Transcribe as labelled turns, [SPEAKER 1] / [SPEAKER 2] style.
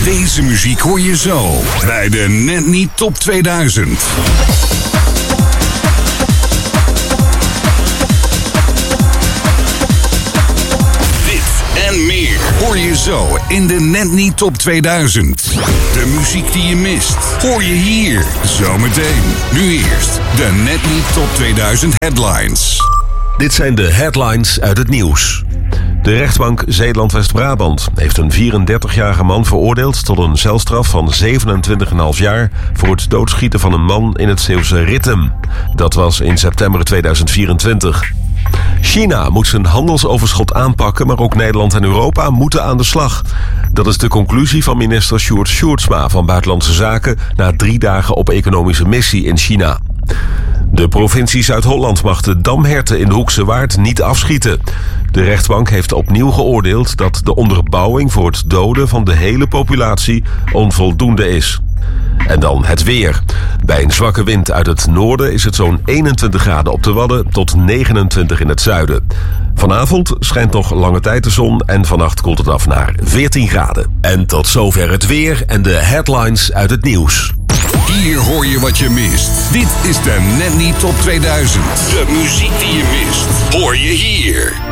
[SPEAKER 1] Deze muziek hoor je zo bij de Net Niet Top 2000. En meer hoor je zo in de Net Niet Top 2000. De muziek die je mist, hoor je hier zometeen. Nu eerst de Net Niet Top 2000 headlines.
[SPEAKER 2] Dit zijn de headlines uit het nieuws. De rechtbank Zeeland-West-Brabant heeft een 34-jarige man veroordeeld tot een celstraf van 27,5 jaar voor het doodschieten van een man in het Zeeuwse Rittem. Dat was in september 2024. China moet zijn handelsoverschot aanpakken, maar ook Nederland en Europa moeten aan de slag. Dat is de conclusie van minister Sjoerd Sjoerdsma van Buitenlandse Zaken na 3 dagen op economische missie in China. De provincie Zuid-Holland mag de damherten in de Hoekse Waard niet afschieten. De rechtbank heeft opnieuw geoordeeld dat de onderbouwing voor het doden van de hele populatie onvoldoende is. En dan het weer. Bij een zwakke wind uit het noorden is het zo'n 21 graden op de Wadden tot 29 in het zuiden. Vanavond schijnt nog lange tijd de zon en vannacht koelt het af naar 14 graden. En tot zover het weer en de headlines uit het nieuws.
[SPEAKER 1] Hier hoor je wat je mist. Dit is de Net Niet Top 2000. De muziek die je mist, hoor je hier.